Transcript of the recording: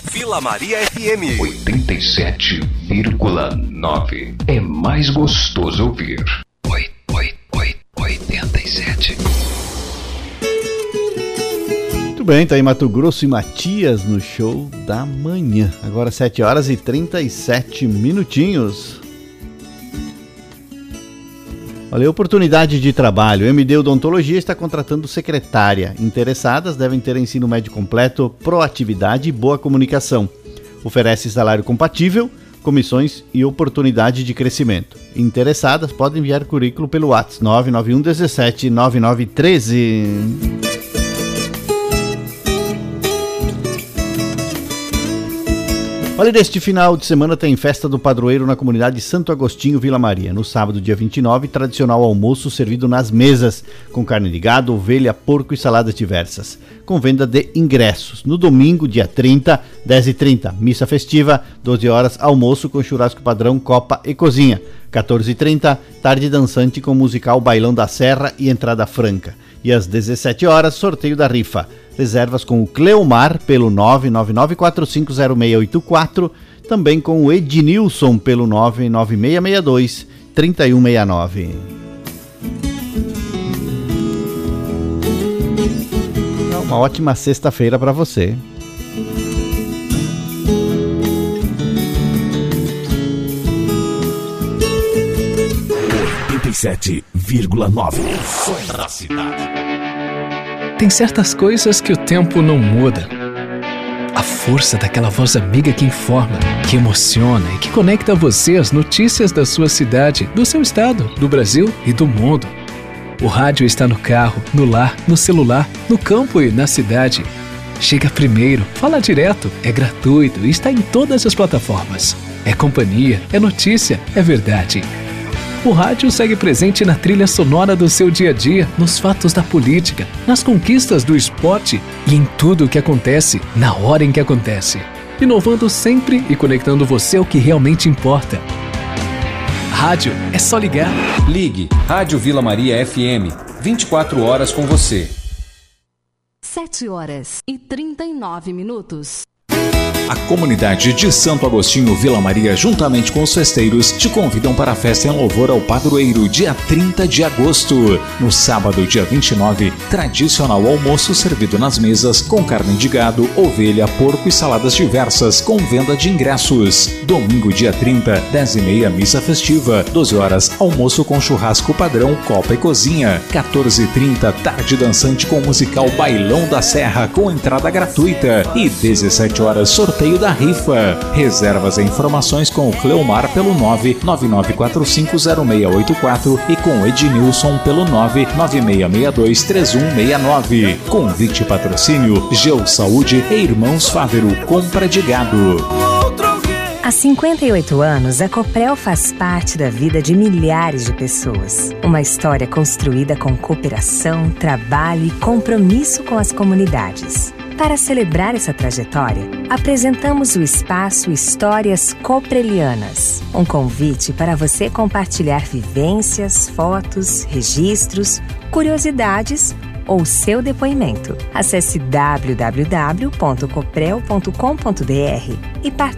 Vila Maria FM 87,9. É mais gostoso ouvir. 87. Muito bem, tá aí Mato Grosso e Matias no show da manhã. Agora 7 horas e 37 minutinhos. Olha, oportunidade de trabalho. MD Odontologia está contratando secretária. Interessadas devem ter ensino médio completo, proatividade e boa comunicação. Oferece salário compatível, comissões e oportunidade de crescimento. Interessadas podem enviar currículo pelo WhatsApp 991 17 9913. Olha, neste final de semana tem festa do padroeiro na comunidade Santo Agostinho, Vila Maria. No sábado, dia 29, tradicional almoço servido nas mesas, com carne de gado, ovelha, porco e saladas diversas, com venda de ingressos. No domingo, dia 30, 10h30, missa festiva, 12 horas, almoço com churrasco padrão, copa e cozinha. 14h30, tarde dançante com musical Bailão da Serra e entrada franca. E às 17 horas, sorteio da rifa. Reservas com o Cleomar pelo 999450684, também com o Ednilson pelo 99662-3169. Uma ótima sexta-feira para você. Som da cidade. Tem certas coisas que o tempo não muda. A força daquela voz amiga que informa, que emociona e que conecta você às notícias da sua cidade, do seu estado, do Brasil e do mundo. O rádio está no carro, no lar, no celular, no campo e na cidade. Chega primeiro, fala direto, é gratuito e está em todas as plataformas. É companhia, é notícia, é verdade. O rádio segue presente na trilha sonora do seu dia a dia, nos fatos da política, nas conquistas do esporte e em tudo o que acontece, na hora em que acontece. Inovando sempre e conectando você ao que realmente importa. Rádio é só ligar. Ligue Rádio Vila Maria FM, 24 horas com você. 7 horas e 39 minutos. A comunidade de Santo Agostinho, Vila Maria, juntamente com os festeiros, te convidam para a festa em louvor ao padroeiro, dia 30 de agosto. No sábado, dia 29, tradicional almoço servido nas mesas, com carne de gado, ovelha, porco e saladas diversas, com venda de ingressos. Domingo, dia 30, 10h30, missa festiva. 12 horas, almoço com churrasco padrão, copa e cozinha. 14h30, tarde dançante com musical Bailão da Serra, com entrada gratuita. E 17 horas, sorteio da rifa. Reservas e informações com o Cleomar pelo 999450684 e com o Ednilson pelo 996623169. Convite e patrocínio Geo Saúde e Irmãos Fávero, compra de gado. Há 58 anos, a Coprel faz parte da vida de milhares de pessoas. Uma história construída com cooperação, trabalho e compromisso com as comunidades. Para celebrar essa trajetória, apresentamos o espaço Histórias Coprelianas, um convite para você compartilhar vivências, fotos, registros, curiosidades ou seu depoimento. Acesse www.coprel.com.br e participe.